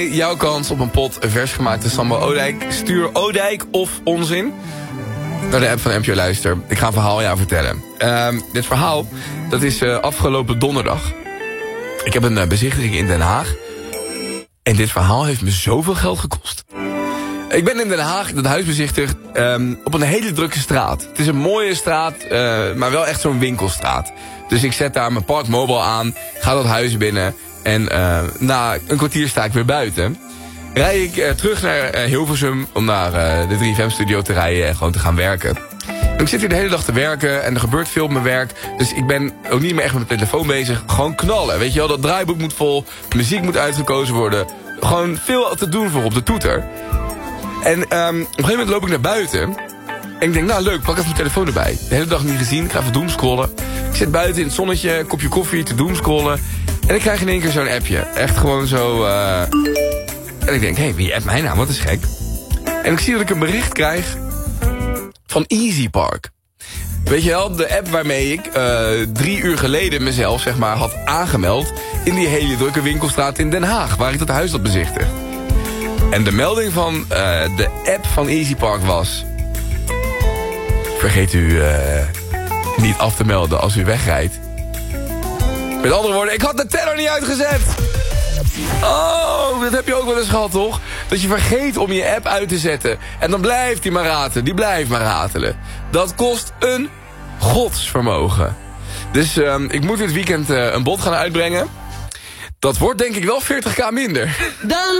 Jouw kans op een pot versgemaakte sambal Oudijk. Stuur Oudijk of onzin naar de app van NPO Luister. Ik ga een verhaal jou vertellen. Dit verhaal, dat is afgelopen donderdag. Ik heb een bezichtiging in Den Haag. En dit verhaal heeft me zoveel geld gekost. Ik ben in Den Haag, dat huis bezichtigd, op een hele drukke straat. Het is een mooie straat, maar wel echt zo'n winkelstraat. Dus ik zet daar mijn Park Mobile aan, ga dat huis binnen. En na een kwartier sta ik weer buiten. Rijd ik terug naar Hilversum om naar de 3FM-studio te rijden en gewoon te gaan werken. En ik zit hier de hele dag te werken en er gebeurt veel op mijn werk. Dus ik ben ook niet meer echt met mijn telefoon bezig. Gewoon knallen, weet je wel, dat draaiboek moet vol, muziek moet uitgekozen worden. Gewoon veel te doen voor op de toeter. En op een gegeven moment loop ik naar buiten. En ik denk, nou leuk, pak even mijn telefoon erbij. De hele dag niet gezien, ik ga even doomscrollen. Ik zit buiten in het zonnetje, kopje koffie, te doomscrollen. En ik krijg in één keer zo'n appje. Echt gewoon zo... En ik denk, hé, wie appt mij nou? Wat is gek. En ik zie dat ik een bericht krijg van Easy Park. Weet je wel, de app waarmee ik 3 uur geleden mezelf, zeg maar, had aangemeld in die hele drukke winkelstraat in Den Haag, waar ik dat huis had bezichtigd. En de melding van de app van Easy Park was: vergeet u niet af te melden als u wegrijdt. Met andere woorden, ik had de teller niet uitgezet. Oh, dat heb je ook wel eens gehad, toch? Dat je vergeet om je app uit te zetten. En dan blijft die maar ratelen. Die blijft maar ratelen. Dat kost een godsvermogen. Dus ik moet dit weekend een bod gaan uitbrengen. Dat wordt denk ik wel 40k minder. Dan